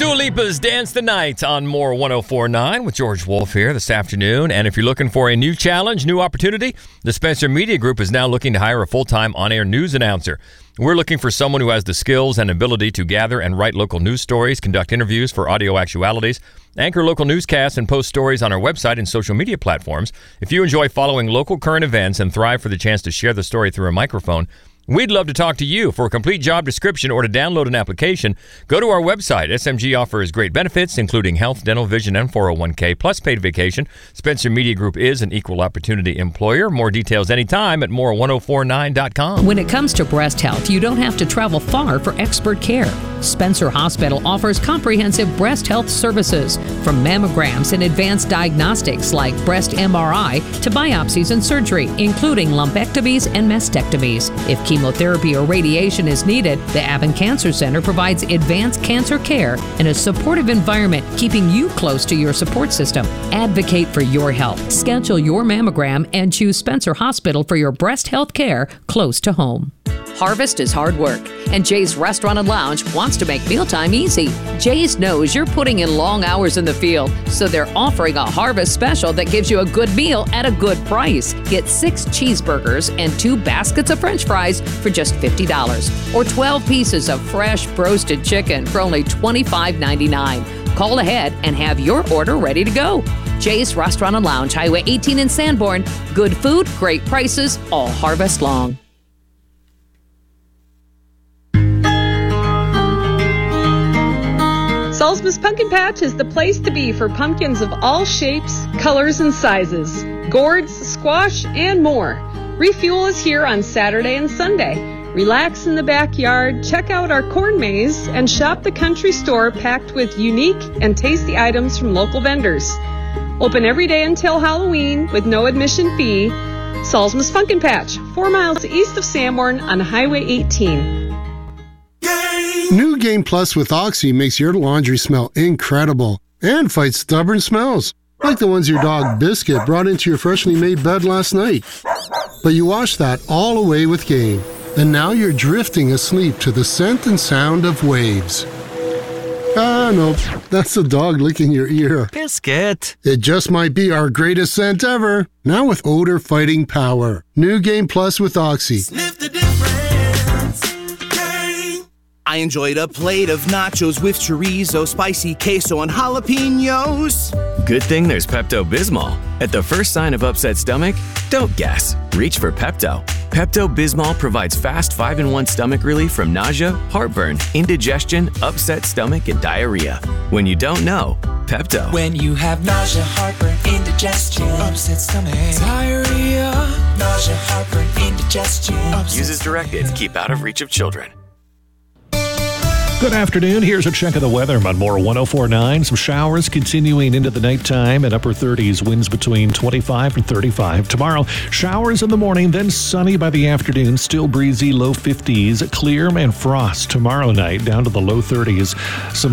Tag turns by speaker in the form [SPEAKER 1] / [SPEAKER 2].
[SPEAKER 1] Dua Lipa's Dance the Night on More 104.9 with George Wolf here this afternoon. And if you're looking for a new challenge, new opportunity, the Spencer Media Group is now looking to hire a full-time on-air news announcer. We're looking for someone who has the skills and ability to gather and write local news stories, conduct interviews for audio actualities, anchor local newscasts, and post stories on our website and social media platforms. If you enjoy following local current events and thrive for the chance to share the story through a microphone, we'd love to talk to you. For a complete job description or to download an application, go to our website. SMG offers great benefits, including health, dental, vision, and 401k, plus paid vacation. Spencer Media Group is an equal opportunity employer. More details anytime at more1049.com.
[SPEAKER 2] When it comes to breast health, you don't have to travel far for expert care. Spencer Hospital offers comprehensive breast health services, from mammograms and advanced diagnostics like breast MRI to biopsies and surgery, including lumpectomies and mastectomies. If chemotherapy or radiation is needed, the Avon Cancer Center provides advanced cancer care in a supportive environment, keeping you close to your support system. Advocate for your health. Schedule your mammogram and choose Spencer Hospital for your breast health care close to home. Harvest is hard work, and Jay's Restaurant and Lounge wants to make mealtime easy. Jay's knows you're putting in long hours in the field, so they're offering a harvest special that gives you a good meal at a good price. Get 6 cheeseburgers and 2 baskets of French fries for just $50, or 12 pieces of fresh roasted chicken for only $25.99. Call ahead and have your order ready to go. Jay's Restaurant and Lounge, Highway 18 in Sanborn. Good food, great prices, all harvest long.
[SPEAKER 3] Salzman's Pumpkin Patch is the place to be for pumpkins of all shapes, colors, and sizes, gourds, squash, and more. Refuel is here on Saturday and Sunday. Relax in the backyard, check out our corn maze, and shop the country store packed with unique and tasty items from local vendors. Open every day until Halloween with no admission fee. Salzman's Pumpkin Patch, 4 miles east of Sanborn on Highway 18.
[SPEAKER 4] New Game Plus with Oxy makes your laundry smell incredible and fights stubborn smells, like the ones your dog Biscuit brought into your freshly made bed last night. But you wash that all away with Game, and now you're drifting asleep to the scent and sound of waves. Ah, nope, that's the dog licking your ear.
[SPEAKER 5] Biscuit!
[SPEAKER 4] It just might be our greatest scent ever, now with odor-fighting power. New Game Plus with Oxy.
[SPEAKER 6] Sniff the difference. I enjoyed a plate of nachos with chorizo, spicy queso, and jalapenos.
[SPEAKER 5] Good thing there's Pepto-Bismol. At the first sign of upset stomach, don't guess. Reach for Pepto. Pepto-Bismol provides fast 5-in-1 stomach relief from nausea, heartburn, indigestion, upset stomach, and diarrhea. When you don't know, Pepto.
[SPEAKER 7] When you have nausea, heartburn, indigestion, upset stomach, diarrhea, nausea, heartburn, indigestion.
[SPEAKER 5] Use as directed. Keep out of reach of children.
[SPEAKER 8] Good afternoon. Here's a check of the weather on More 104.9. Some showers continuing into the nighttime at upper 30s, winds between 25 and 35. Tomorrow, showers in the morning, then sunny by the afternoon, still breezy, low 50s, clear and frost tomorrow night down to the low 30s. Some